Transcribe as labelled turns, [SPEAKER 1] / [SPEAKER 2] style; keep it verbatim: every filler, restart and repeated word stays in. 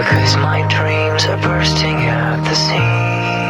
[SPEAKER 1] 'cause my dreams are bursting at the seams.